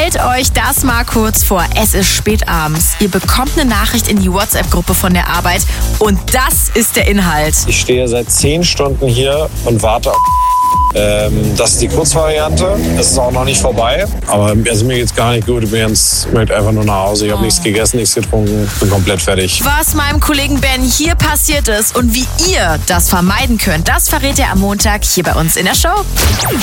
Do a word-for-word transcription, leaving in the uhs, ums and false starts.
Stellt euch das mal kurz vor. Es ist spät abends. Ihr bekommt eine Nachricht in die WhatsApp-Gruppe von der Arbeit und das ist der Inhalt. Ich stehe seit zehn Stunden hier und warte auf ähm, das ist die Kurzvariante. Es ist auch noch nicht vorbei. Aber also mir geht's gar nicht gut. Ich bin jetzt, ich möchte einfach nur nach Hause. Ich habe oh. nichts gegessen, nichts getrunken. Bin komplett fertig. Was meinem Kollegen Ben hier passiert ist und wie ihr das vermeiden könnt, das verrät er am Montag hier bei uns in der Show.